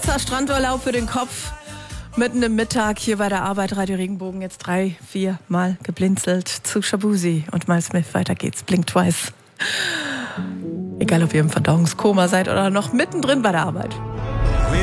Kurzer Strandurlaub für den Kopf. Mitten im Mittag hier bei der Arbeit, Radio Regenbogen, jetzt 3-4 Mal geblinzelt zu Shabuzi und Miles Smith. Weiter geht's, Blink Twice. Egal, ob ihr im Verdauungskoma seid oder noch mittendrin bei der Arbeit.